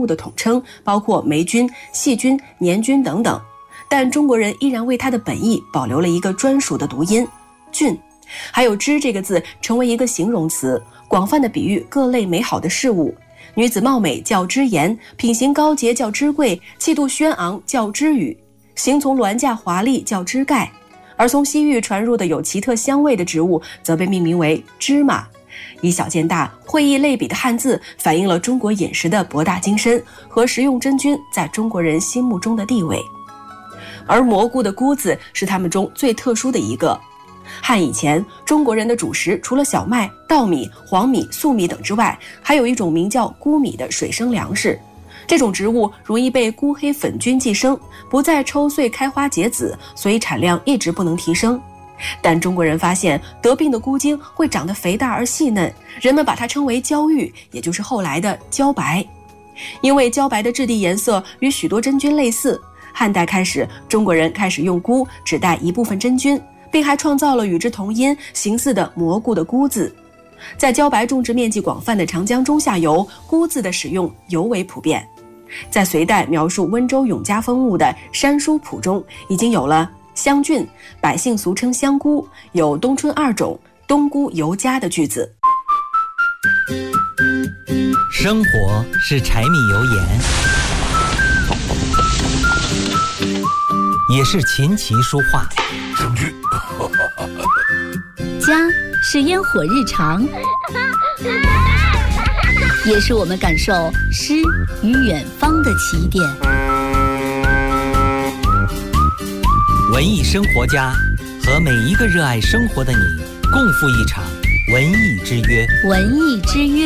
的统称，包括霉菌、细菌、黏菌等等。但中国人依然为它的本意保留了一个专属的读音菌，还有脂这个字成为一个形容词，广泛的比喻各类美好的事物。女子貌美叫脂颜，品行高洁叫脂贵，气度轩昂叫脂语，行从銮驾华丽叫脂盖。而从西域传入的有奇特香味的植物则被命名为芝麻。以小见大，会意类比的汉字反映了中国饮食的博大精深和食用真菌在中国人心目中的地位。而蘑菇的菇字是它们中最特殊的一个。汉以前，中国人的主食除了小麦、稻米、黄米、粟米等之外，还有一种名叫菇米的水生粮食。这种植物容易被菇黑粉菌寄生，不再抽穗开花结籽，所以产量一直不能提升。但中国人发现得病的菇茎会长得肥大而细嫩，人们把它称为焦玉，也就是后来的茭白。因为茭白的质地颜色与许多真菌类似，汉代开始，中国人开始用菇指代一部分真菌，并还创造了与之同音形似的蘑菇的菇字。在茭白种植面积广泛的长江中下游，菇字的使用尤为普遍。在隋代描述温州永嘉风物的《山书谱》中，已经有了香菌，百姓俗称香菇，有冬春2种，冬菇尤佳的句子。 生活是柴米油盐，也是琴棋书画。 家是烟火日常，也是我们感受诗与远方的起点。 文艺生活家和每一个热爱生活的你共赴一场文艺之约。 文艺之约。